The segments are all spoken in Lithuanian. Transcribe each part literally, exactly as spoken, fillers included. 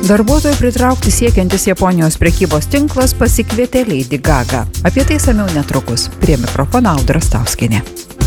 Darbuotojų pritraukti siekiantis Japonijos prekybos tinklas pasikvietė Lady Gaga. Apie tai samiau netrukus. Prie mikrofono Audra Stauskienė.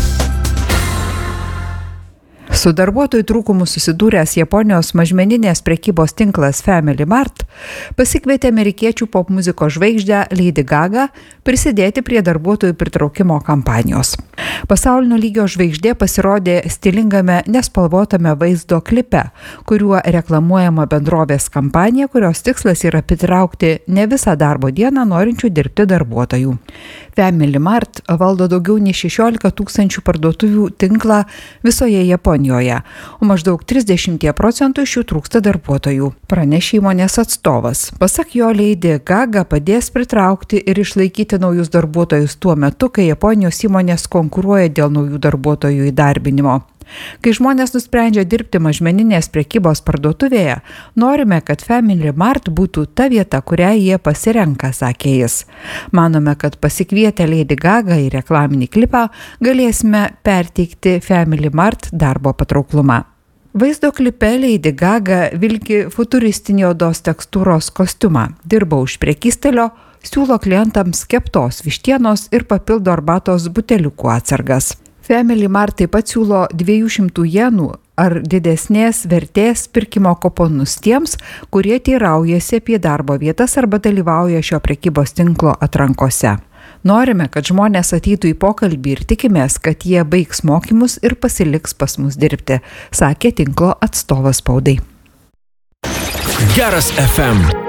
Su darbuotojų trūkumu susidūręs Japonijos mažmeninės prekybos tinklas Family Mart pasikvietė amerikiečių popmuzikos žvaigždę Lady Gaga prisidėti prie darbuotojų pritraukimo kampanijos. Pasaulinio lygio žvaigždė pasirodė stilingame nespalvotame vaizdo klipe, kuriuo reklamuojama bendrovės kampanija, kurios tikslas yra pritraukti ne visą darbo dieną norinčių dirbti darbuotojų. Family Mart valdo daugiau nei šešiolika tūkstančių parduotuvių tinklą visoje Japonijoje, o maždaug trisdešimt procentų iš jų trūksta darbuotojų, pranešė įmonės atstovas. Pasak jo, Lady Gaga padės pritraukti ir išlaikyti naujus darbuotojus tuo metu, kai Japonijos įmonės konkuruoja dėl naujų darbuotojų įdarbinimo. Kai žmonės nusprendžia dirbti mažmeninės prekybos parduotuvėje, norime, kad Family Mart būtų ta vieta, kurią jie pasirenka, sakė jis. Manome, kad pasikvietę Lady Gaga į reklaminį klipą galėsime perteikti Family Mart darbo patrauklumą. Vaizdo klipe Lady Gaga vilki futuristinį odos tekstūros kostiumą, dirba už prekystalio, siūlo klientams keptos vištienos ir papildo arbatos buteliukų atsargas. Family Mart taip pat siūlo dviejų šimtų jenų ar didesnės vertės pirkimo kuponus tiems, kurie teiraujasi apie darbo vietas arba dalyvauja šio prekybos tinklo atrankose. Norime, kad žmonės ateitų į pokalbį ir tikimės, kad jie baigs mokymus ir pasiliks pas mus dirbti, sakė tinklo atstovas spaudai. Geras F M.